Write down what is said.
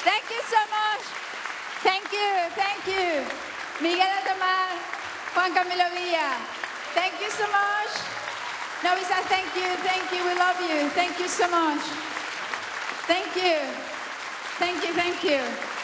Thank you so much. Thank you. Miguel Atamar, Juan Camilo Villa. Thank you so much. Novisa, thank you, we love you. Thank you so much. Thank you.